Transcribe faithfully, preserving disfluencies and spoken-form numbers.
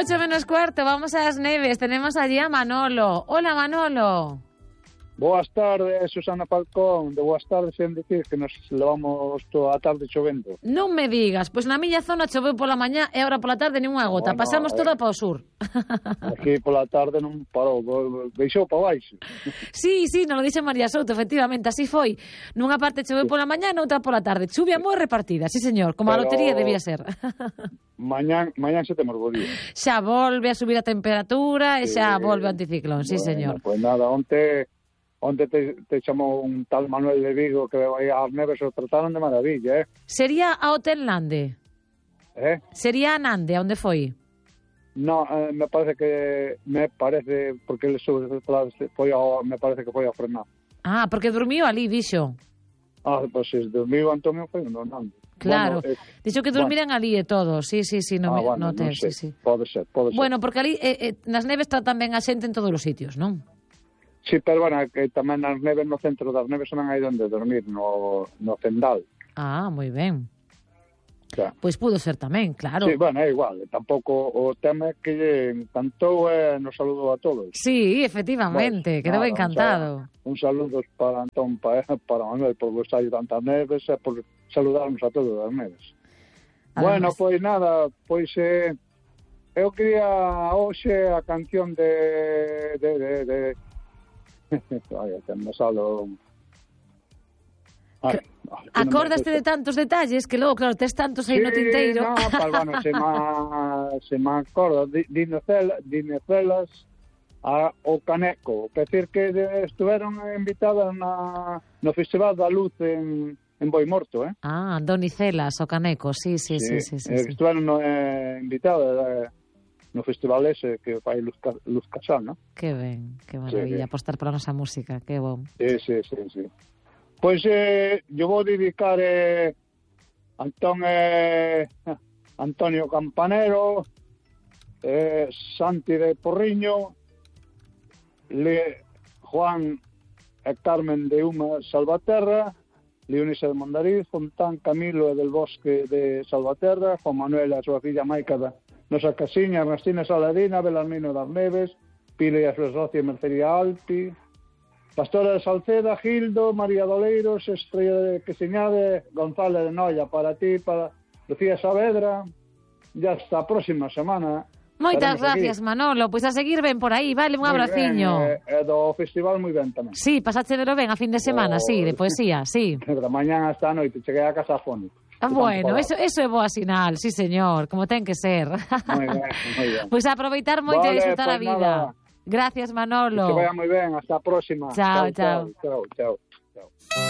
Ocho menos cuarto, vamos a las Neves. Tenemos allí a Manolo. Hola, Manolo. Boas tardes, Susana Falcón. De boas tardes, sen dicir que nos levamos toda a tarde chovendo. Non me digas, pois na miña zona choveu pola mañá e ahora pola tarde nin unha gota. Bueno, Pasamos eh, toda para o sur. Aquí pola tarde non parou, deixou para baixo. Sí, sí, non lo dixe María Souto, efectivamente, así foi. Nunha parte choveu pola mañá e noutra pola tarde. Chuvia moi repartida, sí señor, como a Pero... lotería debía ser. Mañán, mañán se temos bo día. Xa volve a subir a temperatura e xa Sí. volve o anticiclón, sí Bueno, señor. Pois pues nada, onte... Onte te, te chamou un tal Manuel de Vigo que vai ás Neves, o trataron de maravilla, eh? Sería a Hotel Nande? Eh? Sería a Nande, a onde foi? No, eh, me parece que... Me parece... Porque ele sube... Foi ao, me parece que foi a frenar. Ah, porque dormiu ali, dixo. Ah, pois pues, se dormiu Antonio foi no Nande. Claro, bueno, eh, dixo que dormiran bueno. ali e todo, sí, sí, sí, no, ah, bueno, no ten, non sei. sí, sí. Pode ser, pode ser. Bueno, porque ali eh, eh, nas neves tratan ben a xente en todos os sitios, non? Sí, pero bueno, que tamén nas neves no centro das neves non hai onde dormir, no, no Cendal. Ah, moi ben. O sea, pois pudo ser tamén, claro. Sí, bueno, é igual, tampouco o tema é que lle encantou e nos saludou a todos. Sí, efectivamente, pues, quedou nada, encantado. Un, un saludo para Antón, para, para Manuel, por gostar de tantas neves e por saludarnos a todos das neves. Además... Bueno, pois nada, pois eh, eu quería hoxe a canción de... de, de, de Ay, que me salo... Ay, Acordaste no me... de tantos detalles que logo, claro, tes tantos aí sí, no tinteiro. No, pues, bueno, se me, se me acorda Dinecelas a o Caneco, que decir que de, estuveron invitadas na, no Festival da Luz en, en Boimorto, eh? Ah, Donicelas o Caneco, sí, sí, sí, sí, sí, sí, eh, sí. Estuveron no, eh, invitadas eh, no festival ese que fai Luz, Luz Casal, ¿no? Que ben, que maravilla, sí, apostar pola nosa música, que bom. Sí, sí, sí, sí. Pois eh, yo vou dedicar eh, Antón, eh, Antonio Campanero, eh, Santi de Porriño, Le, Juan e Carmen de Uma Salvaterra, Leonisa de Mondariz, Fontán Camilo e del Bosque de Salvaterra, Juan Manuel e a súa filla Maica da Nosa Casiña, Ernestina Saladina, Belarmino das Neves, Pile e a súa socia Mercería Alpi, Pastora de Salceda, Gildo, María Doleiros, Estrella de Quesiñade, González de Noia, para ti, para Lucía Saavedra, e hasta a próxima semana. Moitas gracias, aquí. Manolo, pois pues a seguir ben por aí, vale, un abraciño. E eh, eh, do festival moi ben tamén. Sí, pasaste velo ben a fin de semana, oh, sí, de poesía, sí. Da mañán hasta a noite, cheguei a casa afónico. Ah, bueno, eso, eso é boa sinal, sí señor, como ten que ser. Moi ben, moi ben. Pois pues aproveitar moito vale, e disfrutar pues a vida. Nada. Gracias, Manolo. Que se vaya moi ben, hasta a próxima. Chao, chao. Chao, chao. chao.